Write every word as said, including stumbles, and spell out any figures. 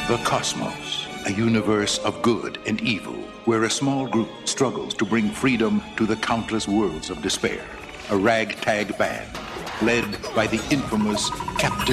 The cosmos, a universe of good and evil, where a small group struggles to bring freedom to the countless worlds of despair. A ragtag band, led by the infamous Captain